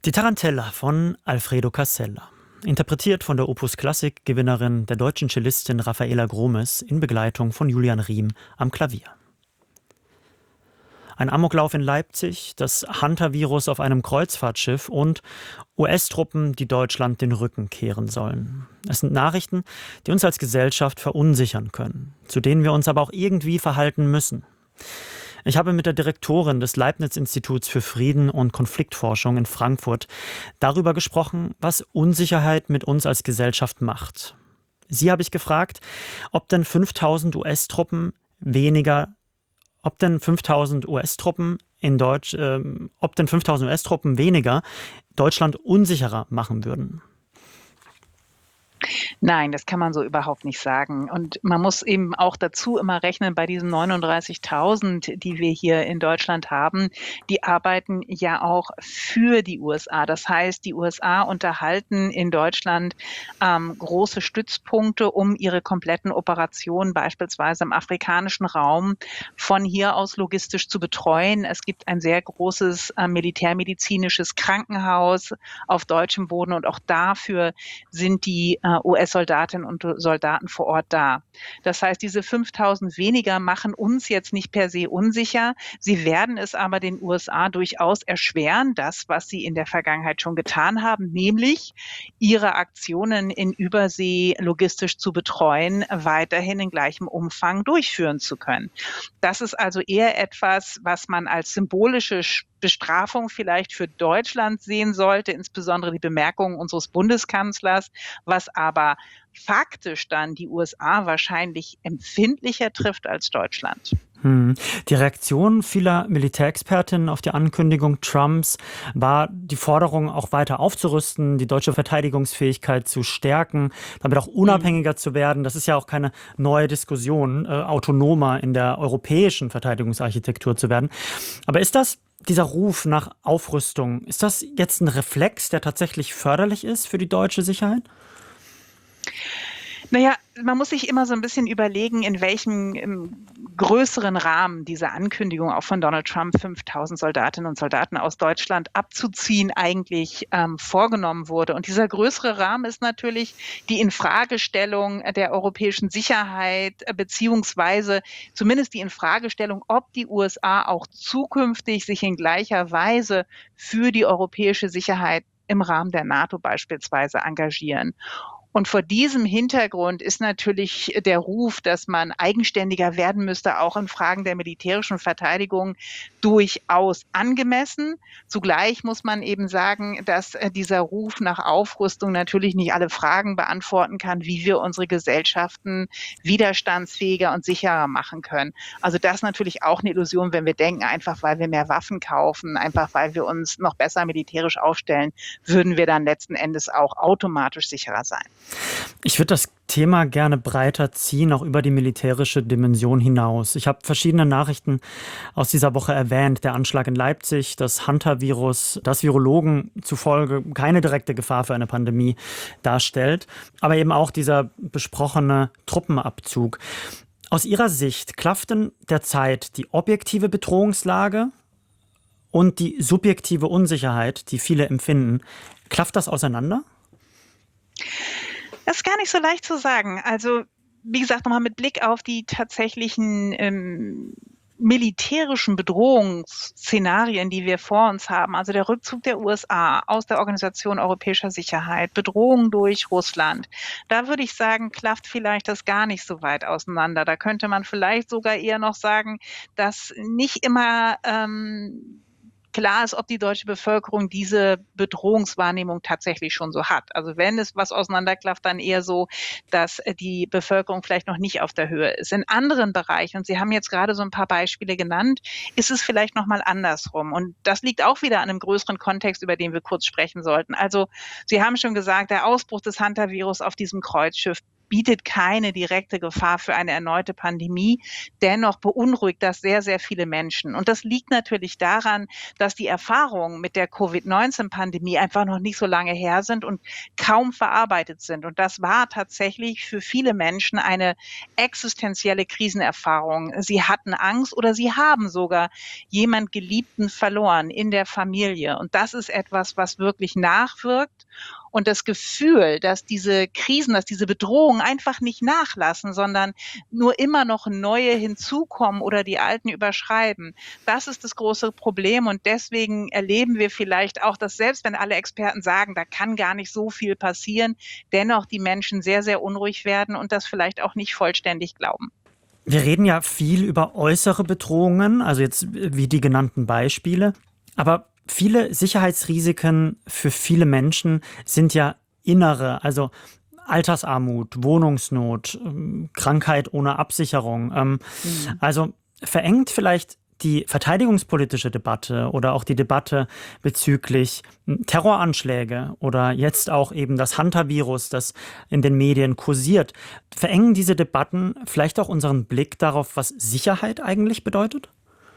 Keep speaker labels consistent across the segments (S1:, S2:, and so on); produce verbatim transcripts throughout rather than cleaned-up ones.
S1: Die Tarantella von Alfredo Casella. Interpretiert von der Opus-Klassik-Gewinnerin, der deutschen Cellistin Raffaela Gromes in Begleitung von Julian Riem am Klavier. Ein Amoklauf in Leipzig, das Hunter-Virus auf einem Kreuzfahrtschiff und U S-Truppen, die Deutschland den Rücken kehren sollen. Es sind Nachrichten, die uns als Gesellschaft verunsichern können, zu denen wir uns aber auch irgendwie verhalten müssen. Ich habe mit der Direktorin des Leibniz-Instituts für Frieden und Konfliktforschung in Frankfurt darüber gesprochen, was Unsicherheit mit uns als Gesellschaft macht. Sie habe ich gefragt, ob denn fünftausend U S-Truppen weniger, ob denn fünftausend U S-Truppen in Deutsch, äh, ob denn fünftausend U S-Truppen weniger Deutschland unsicherer machen würden.
S2: Nein, das kann man so überhaupt nicht sagen. Und man muss eben auch dazu immer rechnen, bei diesen neununddreißigtausend, die wir hier in Deutschland haben, die arbeiten ja auch für die U S A. Das heißt, die U S A unterhalten in Deutschland ähm, große Stützpunkte, um ihre kompletten Operationen beispielsweise im afrikanischen Raum von hier aus logistisch zu betreuen. Es gibt ein sehr großes äh, militärmedizinisches Krankenhaus auf deutschem Boden und auch dafür sind die äh, U S-Soldatinnen und Soldaten vor Ort da. Das heißt, diese fünftausend weniger machen uns jetzt nicht per se unsicher. Sie werden es aber den U S A durchaus erschweren, das, was sie in der Vergangenheit schon getan haben, nämlich ihre Aktionen in Übersee logistisch zu betreuen, weiterhin in gleichem Umfang durchführen zu können. Das ist also eher etwas, was man als symbolische Bestrafung vielleicht für Deutschland sehen sollte, insbesondere die Bemerkungen unseres Bundeskanzlers, was aber faktisch dann die U S A wahrscheinlich empfindlicher trifft als Deutschland.
S1: Hm. Die Reaktion vieler Militärexpertinnen auf die Ankündigung Trumps war die Forderung, auch weiter aufzurüsten, die deutsche Verteidigungsfähigkeit zu stärken, damit auch unabhängiger mhm. zu werden. Das ist ja auch keine neue Diskussion, äh, autonomer in der europäischen Verteidigungsarchitektur zu werden. Aber ist das Dieser Ruf nach Aufrüstung, ist das jetzt ein Reflex, der tatsächlich förderlich ist für die deutsche Sicherheit?
S2: Naja, man muss sich immer so ein bisschen überlegen, in welchem im größeren Rahmen diese Ankündigung auch von Donald Trump, fünftausend Soldatinnen und Soldaten aus Deutschland abzuziehen, eigentlich ähm, vorgenommen wurde. Und dieser größere Rahmen ist natürlich die Infragestellung der europäischen Sicherheit, äh, beziehungsweise zumindest die Infragestellung, ob die U S A auch zukünftig sich in gleicher Weise für die europäische Sicherheit im Rahmen der NATO beispielsweise engagieren. Und vor diesem Hintergrund ist natürlich der Ruf, dass man eigenständiger werden müsste, auch in Fragen der militärischen Verteidigung durchaus angemessen. Zugleich muss man eben sagen, dass dieser Ruf nach Aufrüstung natürlich nicht alle Fragen beantworten kann, wie wir unsere Gesellschaften widerstandsfähiger und sicherer machen können. Also das ist natürlich auch eine Illusion, wenn wir denken, einfach weil wir mehr Waffen kaufen, einfach weil wir uns noch besser militärisch aufstellen, würden wir dann letzten Endes auch automatisch sicherer sein.
S1: Ich würde das Thema gerne breiter ziehen, auch über die militärische Dimension hinaus. Ich habe verschiedene Nachrichten aus dieser Woche erwähnt. Der Anschlag in Leipzig, das Hunter-Virus, das Virologen zufolge keine direkte Gefahr für eine Pandemie darstellt, aber eben auch dieser besprochene Truppenabzug. Aus Ihrer Sicht klafft denn derzeit die objektive Bedrohungslage und die subjektive Unsicherheit, die viele empfinden, klafft das auseinander?
S2: Das ist gar nicht so leicht zu sagen. Also, wie gesagt, nochmal mit Blick auf die tatsächlichen ähm, militärischen Bedrohungsszenarien, die wir vor uns haben, also der Rückzug der U S A aus der Organisation Europäischer Sicherheit, Bedrohung durch Russland, da würde ich sagen, klafft vielleicht das gar nicht so weit auseinander. Da könnte man vielleicht sogar eher noch sagen, dass nicht immer ähm, klar ist, ob die deutsche Bevölkerung diese Bedrohungswahrnehmung tatsächlich schon so hat. Also wenn es was auseinanderklafft, dann eher so, dass die Bevölkerung vielleicht noch nicht auf der Höhe ist. In anderen Bereichen, und Sie haben jetzt gerade so ein paar Beispiele genannt, ist es vielleicht nochmal andersrum. Und das liegt auch wieder an einem größeren Kontext, über den wir kurz sprechen sollten. Also Sie haben schon gesagt, der Ausbruch des Hunter-Virus auf diesem Kreuzschiff bietet keine direkte Gefahr für eine erneute Pandemie. Dennoch beunruhigt das sehr, sehr viele Menschen. Und das liegt natürlich daran, dass die Erfahrungen mit der Covid neunzehn Pandemie einfach noch nicht so lange her sind und kaum verarbeitet sind. Und das war tatsächlich für viele Menschen eine existenzielle Krisenerfahrung. Sie hatten Angst oder sie haben sogar jemand Geliebten verloren in der Familie. Und das ist etwas, was wirklich nachwirkt. Und das Gefühl, dass diese Krisen, dass diese Bedrohungen einfach nicht nachlassen, sondern nur immer noch neue hinzukommen oder die alten überschreiben, das ist das große Problem. Und deswegen erleben wir vielleicht auch, dass selbst wenn alle Experten sagen, da kann gar nicht so viel passieren, dennoch die Menschen sehr, sehr unruhig werden und das vielleicht auch nicht vollständig glauben.
S1: Wir reden ja viel über äußere Bedrohungen, also jetzt wie die genannten Beispiele. Aber viele Sicherheitsrisiken für viele Menschen sind ja innere, also Altersarmut, Wohnungsnot, Krankheit ohne Absicherung. Mhm. Also verengt vielleicht die verteidigungspolitische Debatte oder auch die Debatte bezüglich Terroranschläge oder jetzt auch eben das Hunter-Virus, das in den Medien kursiert, verengen diese Debatten vielleicht auch unseren Blick darauf, was Sicherheit eigentlich bedeutet?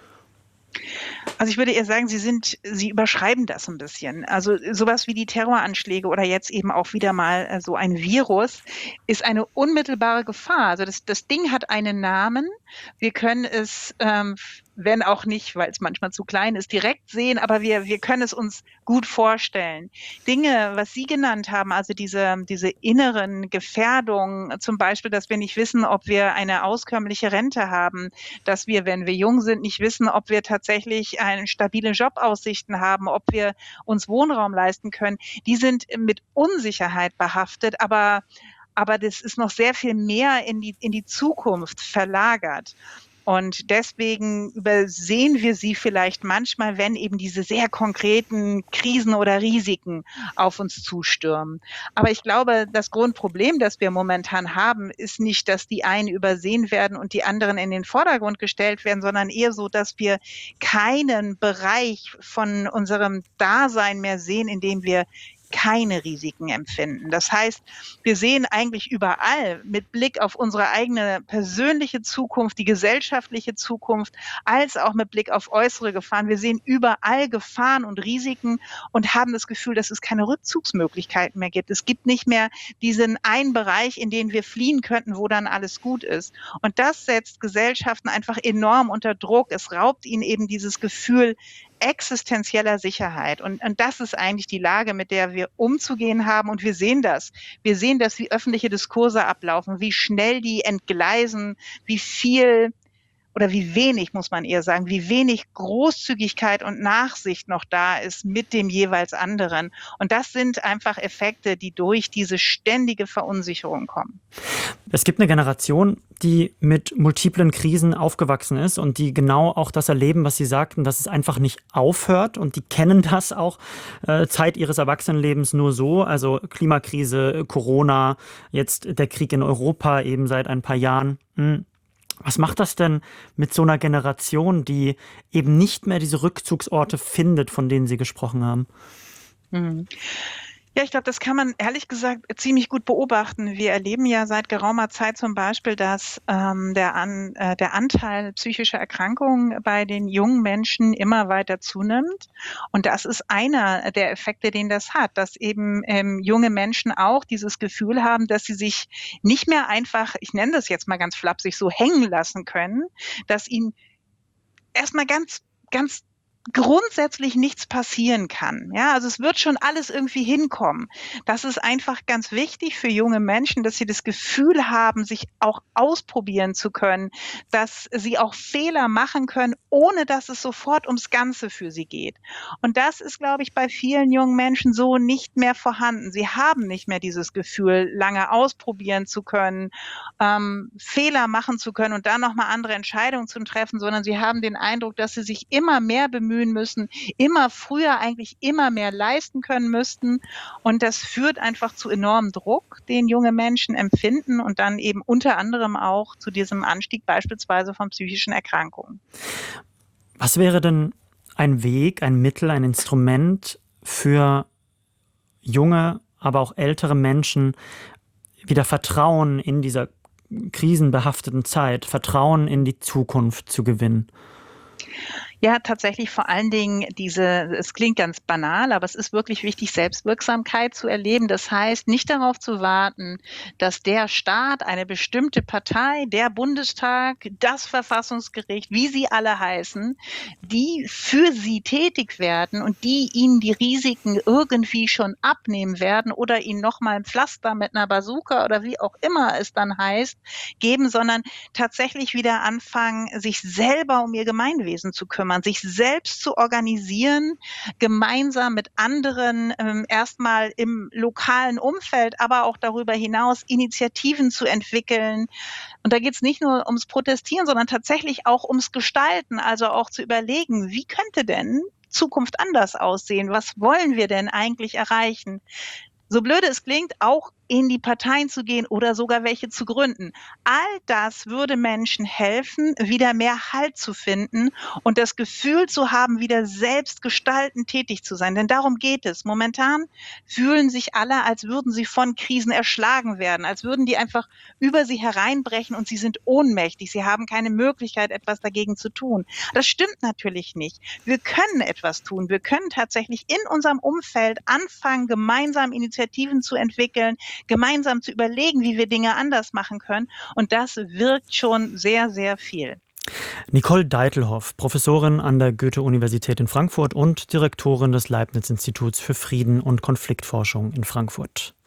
S2: Also ich würde eher sagen, Sie sind, Sie überschreiben das ein bisschen. Also sowas wie die Terroranschläge oder jetzt eben auch wieder mal so ein Virus ist eine unmittelbare Gefahr. Also das, das Ding hat einen Namen. Wir können es, ähm, wenn auch nicht, weil es manchmal zu klein ist, direkt sehen, aber wir, wir können es uns gut vorstellen. Dinge, was Sie genannt haben, also diese, diese inneren Gefährdungen, zum Beispiel, dass wir nicht wissen, ob wir eine auskömmliche Rente haben, dass wir, wenn wir jung sind, nicht wissen, ob wir tatsächlich eine stabile Jobaussichten haben, ob wir uns Wohnraum leisten können, die sind mit Unsicherheit behaftet, aber aber das ist noch sehr viel mehr in die, in die Zukunft verlagert. Und deswegen übersehen wir sie vielleicht manchmal, wenn eben diese sehr konkreten Krisen oder Risiken auf uns zustürmen. Aber ich glaube, das Grundproblem, das wir momentan haben, ist nicht, dass die einen übersehen werden und die anderen in den Vordergrund gestellt werden, sondern eher so, dass wir keinen Bereich von unserem Dasein mehr sehen, in dem wir keine Risiken empfinden. Das heißt, wir sehen eigentlich überall mit Blick auf unsere eigene persönliche Zukunft, die gesellschaftliche Zukunft, als auch mit Blick auf äußere Gefahren. Wir sehen überall Gefahren und Risiken und haben das Gefühl, dass es keine Rückzugsmöglichkeiten mehr gibt. Es gibt nicht mehr diesen einen Bereich, in den wir fliehen könnten, wo dann alles gut ist. Und das setzt Gesellschaften einfach enorm unter Druck. Es raubt ihnen eben dieses Gefühl existenzieller Sicherheit. Und, und das ist eigentlich die Lage, mit der wir umzugehen haben. Und wir sehen das. Wir sehen das, wie öffentliche Diskurse ablaufen, wie schnell die entgleisen, wie viel oder wie wenig, muss man eher sagen, wie wenig Großzügigkeit und Nachsicht noch da ist mit dem jeweils anderen. Und das sind einfach Effekte, die durch diese ständige Verunsicherung kommen.
S1: Es gibt eine Generation, die mit multiplen Krisen aufgewachsen ist und die genau auch das erleben, was Sie sagten, dass es einfach nicht aufhört. Und die kennen das auch äh, Zeit ihres Erwachsenenlebens nur so. Also Klimakrise, Corona, jetzt der Krieg in Europa eben seit ein paar Jahren. Hm. Was macht das denn mit so einer Generation, die eben nicht mehr diese Rückzugsorte findet, von denen Sie gesprochen haben?
S2: Mhm. Ja, ich glaube, das kann man ehrlich gesagt ziemlich gut beobachten. Wir erleben ja seit geraumer Zeit zum Beispiel, dass ähm, der, An, äh, der Anteil psychischer Erkrankungen bei den jungen Menschen immer weiter zunimmt. Und das ist einer der Effekte, den das hat, dass eben ähm, junge Menschen auch dieses Gefühl haben, dass sie sich nicht mehr einfach, ich nenne das jetzt mal ganz flapsig, so hängen lassen können, dass ihnen erstmal ganz, ganz grundsätzlich nichts passieren kann. Ja, also es wird schon alles irgendwie hinkommen. Das ist einfach ganz wichtig für junge Menschen, dass sie das Gefühl haben, sich auch ausprobieren zu können, dass sie auch Fehler machen können, ohne dass es sofort ums Ganze für sie geht. Und das ist, glaube ich, bei vielen jungen Menschen so nicht mehr vorhanden. Sie haben nicht mehr dieses Gefühl, lange ausprobieren zu können, ähm, Fehler machen zu können und dann nochmal andere Entscheidungen zu treffen, sondern sie haben den Eindruck, dass sie sich immer mehr bemühen müssen, immer früher eigentlich immer mehr leisten können müssten. Und das führt einfach zu enormem Druck, den junge Menschen empfinden und dann eben unter anderem auch zu diesem Anstieg beispielsweise von psychischen Erkrankungen.
S1: Was wäre denn ein Weg, ein Mittel, ein Instrument für junge, aber auch ältere Menschen, wieder Vertrauen in dieser krisenbehafteten Zeit, Vertrauen in die Zukunft zu gewinnen?
S2: Ja, tatsächlich vor allen Dingen diese, es klingt ganz banal, aber es ist wirklich wichtig, Selbstwirksamkeit zu erleben. Das heißt, nicht darauf zu warten, dass der Staat, eine bestimmte Partei, der Bundestag, das Verfassungsgericht, wie sie alle heißen, die für sie tätig werden und die ihnen die Risiken irgendwie schon abnehmen werden oder ihnen nochmal ein Pflaster mit einer Bazooka oder wie auch immer es dann heißt, geben, sondern tatsächlich wieder anfangen, sich selber um ihr Gemeinwesen zu kümmern, sich selbst zu organisieren, gemeinsam mit anderen, ähm, erstmal im lokalen Umfeld, aber auch darüber hinaus Initiativen zu entwickeln. Und da geht es nicht nur ums Protestieren, sondern tatsächlich auch ums Gestalten, also auch zu überlegen, wie könnte denn Zukunft anders aussehen? Was wollen wir denn eigentlich erreichen? So blöde es klingt, auch in die Parteien zu gehen oder sogar welche zu gründen. All das würde Menschen helfen, wieder mehr Halt zu finden und das Gefühl zu haben, wieder selbst gestaltend tätig zu sein. Denn darum geht es. Momentan fühlen sich alle, als würden sie von Krisen erschlagen werden, als würden die einfach über sie hereinbrechen und sie sind ohnmächtig. Sie haben keine Möglichkeit, etwas dagegen zu tun. Das stimmt natürlich nicht. Wir können etwas tun. Wir können tatsächlich in unserem Umfeld anfangen, gemeinsam Initiativen zu entwickeln, gemeinsam zu überlegen, wie wir Dinge anders machen können. Und das wirkt schon sehr, sehr viel.
S1: Nicole Deitelhoff, Professorin an der Goethe-Universität in Frankfurt und Direktorin des Leibniz-Instituts für Frieden und Konfliktforschung in Frankfurt.